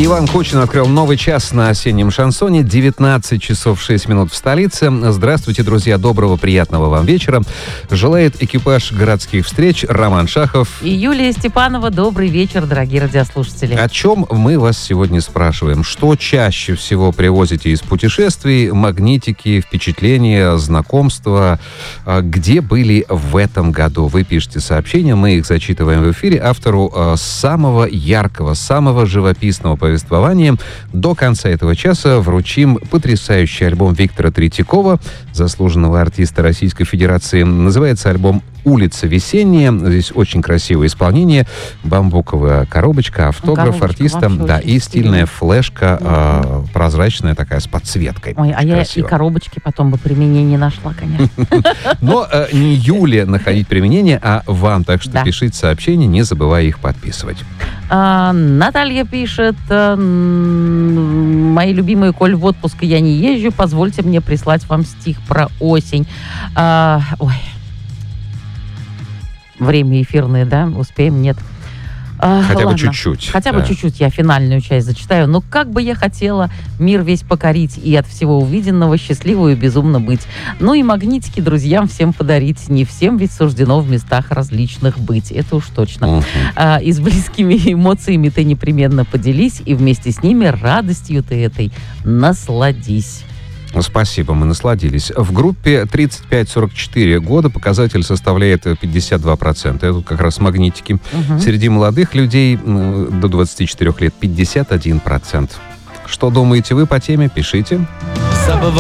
Иван Кучин открыл новый час на осеннем шансоне. 19 часов 6 минут в столице. Здравствуйте, друзья. Доброго, приятного вам вечера. Желает экипаж городских встреч Роман Шахов и Юлия Степанова. Добрый вечер, дорогие радиослушатели. О чем мы вас сегодня спрашиваем? Что чаще всего привозите из путешествий? Магнитики, впечатления, знакомства? Где были в этом году? Вы пишете сообщения, мы их зачитываем в эфире. Автору самого яркого, самого живописного повествования до конца этого часа вручим потрясающий альбом Виктора Третьякова, заслуженного артиста Российской Федерации. Называется альбом «Улица весенняя». Здесь очень красивое исполнение. Бамбуковая коробочка, автограф артиста. Да, и стильная флешка, прозрачная такая, с подсветкой. Ой, а я и коробочки потом бы применение нашла, конечно. Но не Юле находить применение, а вам. Так что пишите сообщения, не забывая их подписывать. Наталья пишет: мои любимые, коль в отпуск я не езжу, позвольте мне прислать вам стих про осень. Время эфирное, да? Успеем? Нет. Хотя бы чуть-чуть. Хотя бы чуть-чуть я финальную часть зачитаю. Но как бы я хотела мир весь покорить и от всего увиденного счастливую и безумно быть. Ну и магнитики друзьям всем подарить. Не всем ведь суждено в местах различных быть. Это уж точно. И с близкими эмоциями ты непременно поделись, и вместе с ними радостью ты этой насладись. Спасибо, мы насладились. В группе 35-44 года показатель составляет 52%. Это как раз магнитики. Среди молодых людей до 24 лет 51%. Что думаете вы по теме? Пишите. Забывай